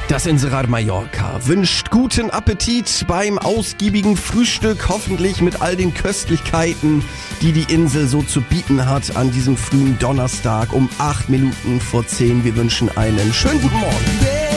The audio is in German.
Das Inselrad Mallorca wünscht guten Appetit beim ausgiebigen Frühstück, hoffentlich mit all den Köstlichkeiten, die die Insel so zu bieten hat an diesem frühen Donnerstag um 8 Minuten vor 10. Wir wünschen einen schönen guten Morgen.